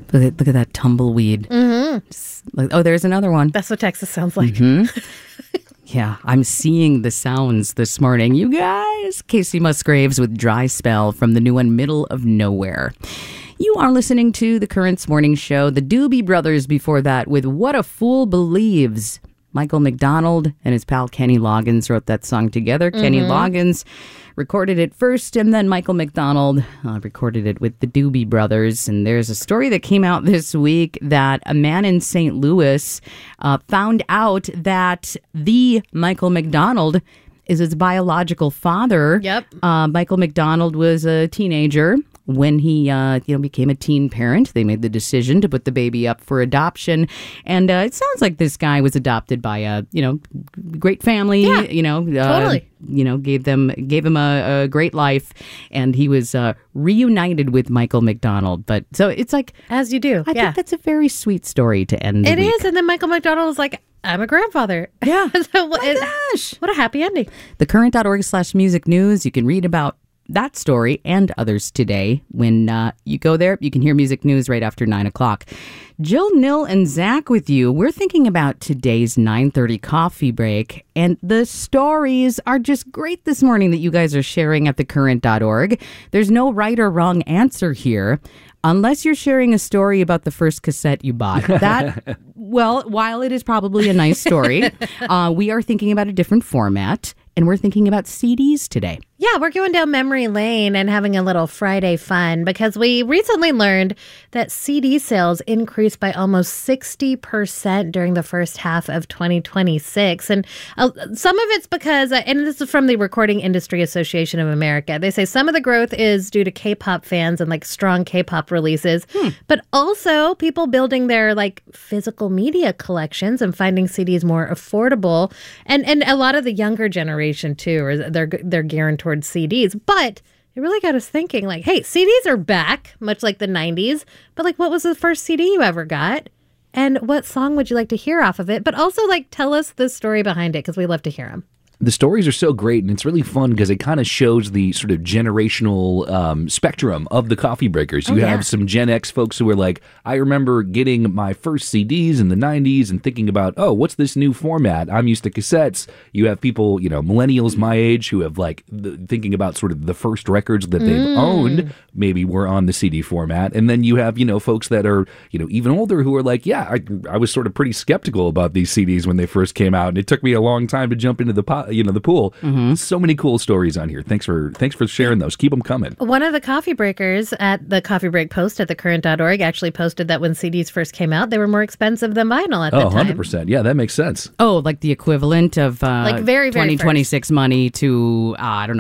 Look at that tumbleweed. Oh, there's another one. That's what Texas sounds like. Yeah, I'm seeing the sounds this morning. You guys, Casey Musgraves with Dry Spell from the new one, Middle of Nowhere. You are listening to the Currents Morning Show. The Doobie Brothers before that with What a Fool Believes. Michael McDonald and his pal Kenny Loggins wrote that song together. Kenny Loggins recorded it first, and then Michael McDonald recorded it with the Doobie Brothers. And there's a story that came out this week that a man in St. Louis found out that the Michael McDonald is his biological father. Yep. Michael McDonald was a teenager when he became a teen parent. They made the decision to put the baby up for adoption, and it sounds like this guy was adopted by a great family. Yeah, totally. Gave him a great life, and he was reunited with Michael McDonald. But so it's like, as you do. I think that's a very sweet story to end the It week. is, and then Michael McDonald was like, I'm a grandfather. Yeah. So, gosh. What a happy ending. Thecurrent.org/music news. You can read about that story and others today. When you go there, you can hear music news right after 9 o'clock. Jill, Nil, and Zach with you. We're thinking about today's 9:30 coffee break, and the stories are just great this morning that you guys are sharing at thecurrent.org. There's no right or wrong answer here, unless you're sharing a story about the first cassette you bought. That, well, while it is probably a nice story, we are thinking about a different format, and we're thinking about CDs today. Yeah, we're going down memory lane and having a little Friday fun because we recently learned that CD sales increased by almost 60% during the first half of 2026. And some of it's because, and this is from the Recording Industry Association of America, they say some of the growth is due to K-pop fans and like strong K-pop releases, but also people building their like physical media collections and finding CDs more affordable. And a lot of the younger generation too, they're gearing towards CDs, but it really got us thinking like, hey, CDs are back, much like the 90s, but like what was the first CD you ever got? And what song would you like to hear off of it? But also like tell us the story behind it because we love to hear them. The stories are so great, and it's really fun because it kind of shows the sort of generational spectrum of the coffee breakers. You have some Gen X folks who are like, I remember getting my first CDs in the 90s and thinking about, oh, what's this new format? I'm used to cassettes. You have people, millennials my age who have like thinking about sort of the first records that they've owned, maybe were on the CD format. And then you have, folks that are, even older who are like, yeah, I was sort of pretty skeptical about these CDs when they first came out. And it took me a long time to jump into the pool. So many cool stories on here. Thanks for sharing those. Keep them coming. One of the coffee breakers at the Coffee Break Post at thecurrent.org actually posted that when CDs first came out, they were more expensive than vinyl at the time. 100%. Yeah, that makes sense. Oh, like the equivalent of like very 2026 money to,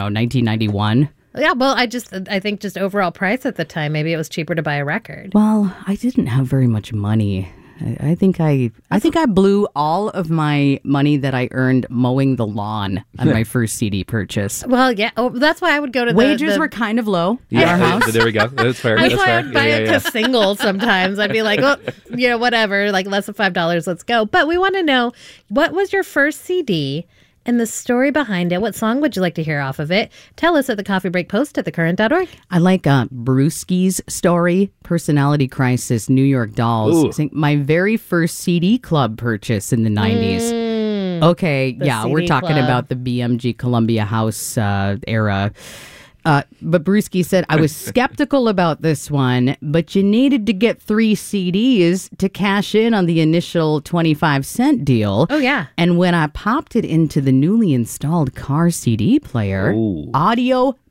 1991. Yeah, well, I think just overall price at the time, maybe it was cheaper to buy a record. Well, I didn't have very much money. I think I blew all of my money that I earned mowing the lawn on my first CD purchase. Well, yeah. Oh, that's why I would go to wages were kind of low at our house. There we go. That's fair. That's why I'd buy a single sometimes. I'd be like, well, whatever, like less than $5, let's go. But we want to know, what was your first CD? And the story behind it. What song would you like to hear off of it? Tell us at the Coffee Break Post at thecurrent.org. I like Brewski's story, Personality Crisis, New York Dolls. I think my very first CD club purchase in the 90s. Okay, yeah, CD we're talking club. about the BMG Columbia House era. But Brewski said, I was skeptical about this one, but you needed to get 3 CDs to cash in on the initial 25-cent deal. Oh, yeah. And when I popped it into the newly installed car CD player, audio